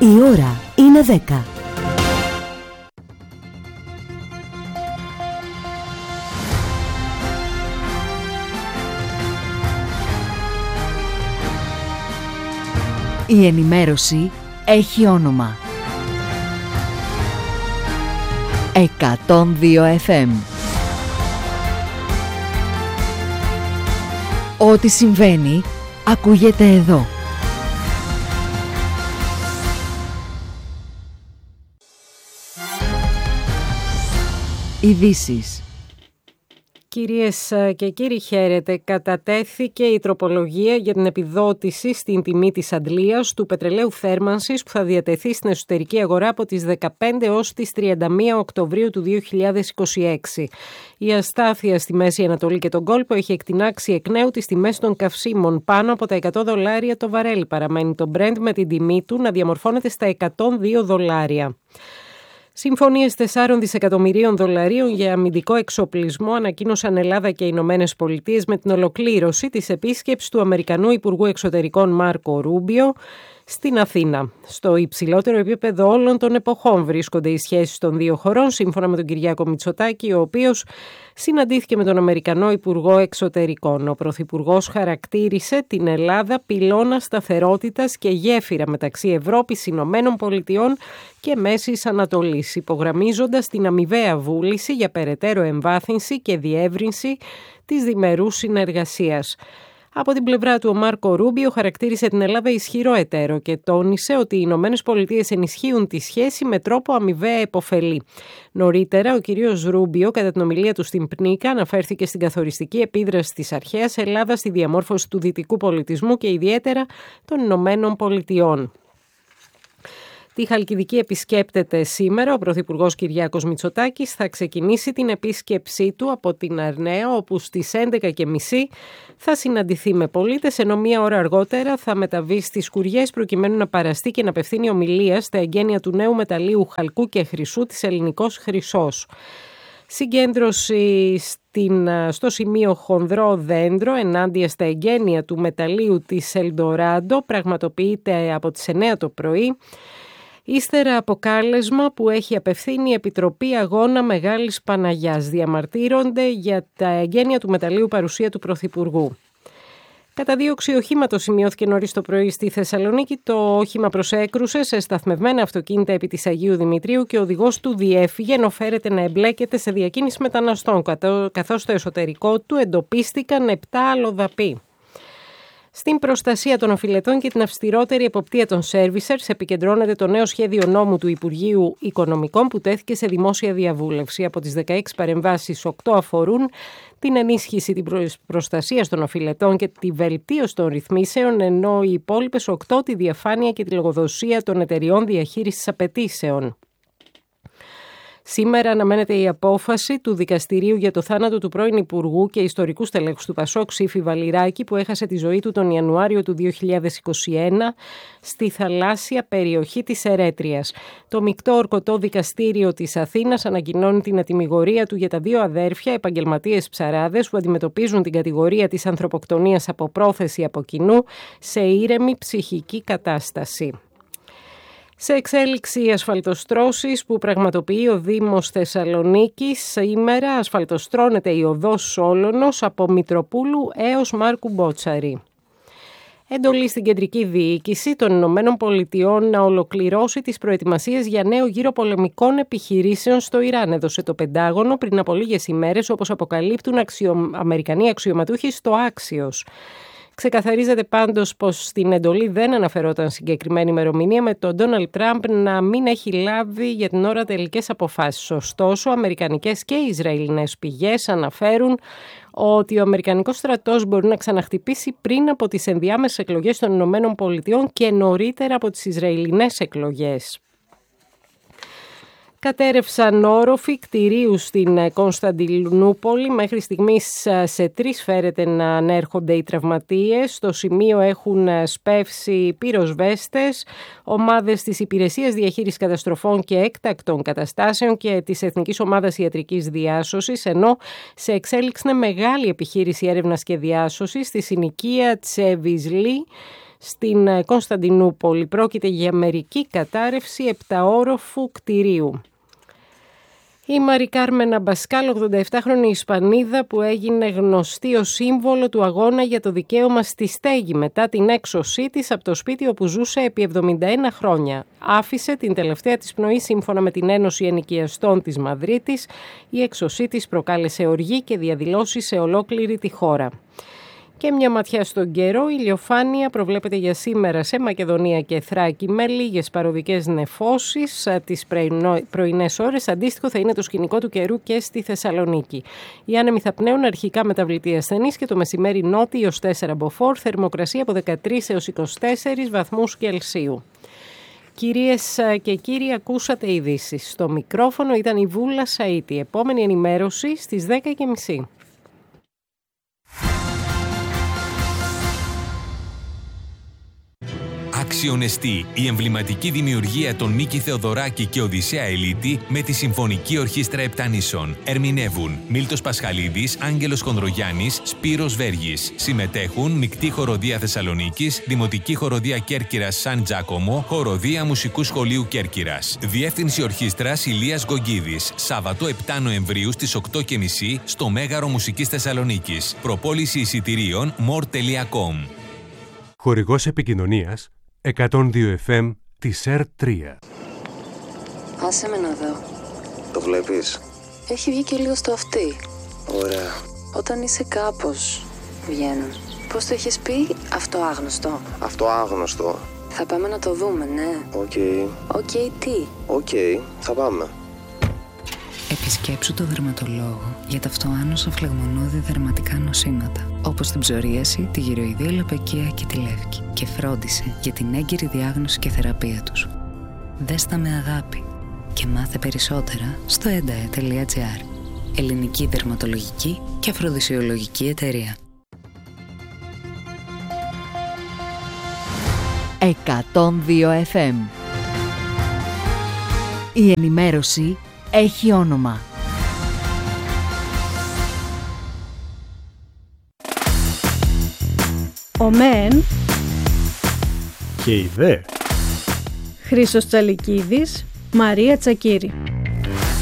Η ώρα είναι 10. Η ενημέρωση έχει όνομα. 102 FM. Ό,τι συμβαίνει, ακούγεται εδώ. Ειδήσεις. Κυρίες και κύριοι, χαίρετε. Κατατέθηκε η τροπολογία για την επιδότηση στην τιμή της αντλίας του πετρελαίου θέρμανσης που θα διατεθεί στην εσωτερική αγορά από τις 15 ως τις 31 Οκτωβρίου του 2026. Η αστάθεια στη Μέση Ανατολή και τον κόλπο έχει εκτινάξει εκ νέου τις τιμές των καυσίμων. Πάνω από τα $100 το βαρέλι παραμένει το Brent με την τιμή του να διαμορφώνεται στα $102. Συμφωνίες 4 δισεκατομμυρίων δολαρίων για αμυντικό εξοπλισμό ανακοίνωσαν Ελλάδα και οι Ηνωμένες Πολιτείες με την ολοκλήρωση της επίσκεψης του Αμερικανού Υπουργού Εξωτερικών Μάρκο Ρούμπιο στην Αθήνα. Στο υψηλότερο επίπεδο όλων των εποχών βρίσκονται οι σχέσεις των δύο χωρών, σύμφωνα με τον Κυριάκο Μητσοτάκη, ο οποίος συναντήθηκε με τον Αμερικανό Υπουργό Εξωτερικών. Ο Πρωθυπουργός χαρακτήρισε την Ελλάδα πυλώνα σταθερότητας και γέφυρα μεταξύ Ευρώπης, Ηνωμένων Πολιτειών και Μέσης Ανατολής, υπογραμμίζοντας την αμοιβαία βούληση για περαιτέρω εμβάθυνση και διεύρυνση της διμερούς συνεργασίας. Από την πλευρά του, ο Μάρκο Ρούμπιο χαρακτήρισε την Ελλάδα ισχυρό εταίρο και τόνισε ότι οι Ηνωμένες Πολιτείες ενισχύουν τη σχέση με τρόπο αμοιβαία επωφελή. Νωρίτερα, ο κύριος Ρούμπιο, κατά την ομιλία του στην ΠΝΙΚΑ, αναφέρθηκε στην καθοριστική επίδραση της αρχαίας Ελλάδας στη διαμόρφωση του δυτικού πολιτισμού και ιδιαίτερα των Ηνωμένων Πολιτειών. Τη Χαλκιδική επισκέπτεται σήμερα ο Πρωθυπουργός Κυριάκος Μητσοτάκης. Θα ξεκινήσει την επίσκεψή του από την Αρναία, όπου στις 11:30 θα συναντηθεί με πολίτες, ενώ μία ώρα αργότερα θα μεταβεί στις Κουριές προκειμένου να παραστεί και να απευθύνει ομιλία στα εγγένεια του νέου μεταλλείου χαλκού και χρυσού της Ελληνικός Χρυσός. Συγκέντρωση στο σημείο Χονδρό Δέντρο ενάντια στα εγγένεια του μεταλλείου της Ελντοράντο πραγματοποιείται από τις 9 το πρωί. Ύστερα από κάλεσμα που έχει απευθύνει η Επιτροπή Αγώνα Μεγάλης Παναγιάς, διαμαρτύρονται για τα εγγένεια του μεταλλείου παρουσία του Πρωθυπουργού. Καταδίωξη οχήματος σημειώθηκε νωρίς το πρωί στη Θεσσαλονίκη. Το όχημα προσέκρουσε σε σταθμευμένα αυτοκίνητα επί της Αγίου Δημητρίου και ο οδηγός του διέφυγε, ενώ φέρεται να εμπλέκεται σε διακίνηση μεταναστών, καθώς στο εσωτερικό του εντοπίστηκαν 7 αλλοδαποί. Στην προστασία των οφειλετών και την αυστηρότερη εποπτεία των servicers επικεντρώνεται το νέο σχέδιο νόμου του Υπουργείου Οικονομικών που τέθηκε σε δημόσια διαβούλευση. Από τις 16 παρεμβάσεις, 8 αφορούν την ενίσχυση της προστασίας των οφειλετών και τη βελτίωση των ρυθμίσεων, ενώ οι υπόλοιπες 8 τη διαφάνεια και τη λογοδοσία των εταιριών διαχείρισης απαιτήσεων. Σήμερα αναμένεται η απόφαση του δικαστηρίου για το θάνατο του πρώην Υπουργού και ιστορικού στελέχους του Πασόκ Σύφη Βαλιράκη, που έχασε τη ζωή του τον Ιανουάριο του 2021 στη θαλάσσια περιοχή της Ερέτριας. Το Μεικτό Ορκωτό Δικαστήριο της Αθήνας ανακοινώνει την ατιμιγορία του για τα δύο αδέρφια επαγγελματίες ψαράδες που αντιμετωπίζουν την κατηγορία της ανθρωποκτονίας από πρόθεση από κοινού σε ήρεμη ψυχική κατάσταση. Σε εξέλιξη ασφαλτοστρώσεις που πραγματοποιεί ο Δήμος Θεσσαλονίκης, σήμερα ασφαλτοστρώνεται η οδός Σόλωνος από Μητροπούλου έως Μάρκου Μπότσαρη. Εντολή στην Κεντρική Διοίκηση των Ηνωμένων Πολιτειών να ολοκληρώσει τις προετοιμασίες για νέο γύρο πολεμικών επιχειρήσεων στο Ιράν, έδωσε το Πεντάγωνο πριν από λίγες ημέρες, όπως αποκαλύπτουν Αμερικανοί αξιωματούχοι στο Άξιος. Ξεκαθαρίζεται πάντως πως στην εντολή δεν αναφερόταν συγκεκριμένη ημερομηνία, με τον Ντόναλντ Τραμπ να μην έχει λάβει για την ώρα τελικές αποφάσεις. Ωστόσο, αμερικανικές και ισραηλινές πηγές αναφέρουν ότι ο αμερικανικός στρατός μπορεί να ξαναχτυπήσει πριν από τις ενδιάμεσες εκλογές των Ηνωμένων Πολιτειών και νωρίτερα από τις ισραηλινές εκλογές. Κατέρευσαν όροφοι κτηρίου στην Κωνσταντινούπολη. Μέχρι στιγμής σε 3 φέρεται να ανέρχονται οι τραυματίες. Στο σημείο έχουν σπεύσει πυροσβέστες, ομάδες της Υπηρεσίας Διαχείρισης Καταστροφών και Έκτακτων Καταστάσεων και της Εθνικής Ομάδας Ιατρικής Διάσωσης, ενώ σε εξέλιξη είναι μεγάλη επιχείρηση έρευνας και διάσωσης στη συνοικία Τσεβισλή στην Κωνσταντινούπολη. Πρόκειται για μερική κατάρρευση 7όροφου κτηρίου. Η Μαρή Κάρμεν Αμπασκάλ, 87χρονη Ισπανίδα που έγινε γνωστή ως σύμβολο του αγώνα για το δικαίωμα στη στέγη μετά την έξωσή της από το σπίτι όπου ζούσε επί 71 χρόνια. Άφησε την τελευταία της πνοή σύμφωνα με την Ένωση Ενοικιαστών της Μαδρίτης. Η έξωσή της προκάλεσε οργή και διαδηλώσεις σε ολόκληρη τη χώρα. Και μια ματιά στον καιρό, η ηλιοφάνεια προβλέπεται για σήμερα σε Μακεδονία και Θράκη με λίγες παροδικές νεφώσεις τις πρωινές ώρες. Αντίστοιχο θα είναι το σκηνικό του καιρού και στη Θεσσαλονίκη. Οι άνεμοι θα πνέουν αρχικά μεταβλητή ασθενής και το μεσημέρι νότιο ως 4 μποφόρ, θερμοκρασία από 13 έως 24 βαθμούς Κελσίου. Κυρίες και κύριοι, ακούσατε ειδήσεις. Στο μικρόφωνο ήταν η Βούλα Σαΐτη. Επόμενη ενημέρωση στις 10:30. Αξιονεστή, η εμβληματική δημιουργία των Νίκη Θεοδωράκη και Οδυσσέα Ελίτη με τη Συμφωνική Ορχήστρα Επτανήσων. Ερμηνεύουν Μίλτος Πασχαλίδης, Άγγελος Χονδρογιάννης, Σπύρος Βέργης. Συμμετέχουν Μεικτή Χοροδία Θεσσαλονίκης, Δημοτική Χοροδία Κέρκυρας Σαν Τζάκομο, Χοροδία Μουσικού Σχολείου Κέρκυρας. Διεύθυνση Ορχήστρας Ηλίας Γκογκίδης. Σάββατο 7 Νοεμβρίου στις 8:30 στο Μέγαρο Μουσικής Θεσσαλονίκης. Προπόληση εισιτηρίων more.com. Χορηγός επικοινωνίας 102 FM της ΕΡΤ3. Άσε με να δω. Το βλέπεις? Έχει βγει και λίγο στο αυτί. Ωραία. Όταν είσαι κάπως, βγαίνουν. Πώς το έχεις πει, αυτό άγνωστο? Αυτό άγνωστο. Θα πάμε να το δούμε, ναι. Οκ. Τι? Οκ, θα πάμε. Επισκέψου το δερματολόγο για τα αυτοάνωσα φλεγμονώδη δερματικά νοσήματα, όπως την ψωρίαση, τη γυροειδία λαπαικία και τη λεύκη, και φρόντισε για την έγκαιρη διάγνωση και θεραπεία τους. Δες τα με αγάπη και μάθε περισσότερα στο endae.gr. Ελληνική δερματολογική και αφροδισιολογική εταιρεία. 102 FM. Η ενημέρωση έχει όνομα. Ο ΜΕΝ και η ΔΕ. Χρήστος Τσαλικίδης, Μαρία Τσακύρη.